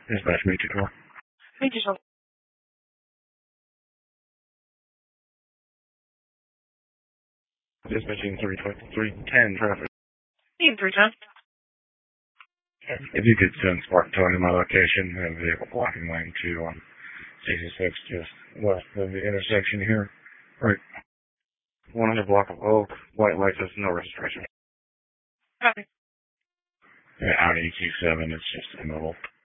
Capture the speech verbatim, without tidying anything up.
Dispatch me two. Thank you so much. Dispatching three ten traffic. Need three ten. If you could send Spark Towing to my location, I have a vehicle blocking lane two on sixty-six just west of the intersection here. Right. one hundred block of Oak, white Lexus, no registration. Copy. Yeah, Audi Q seven, it's just a mobile.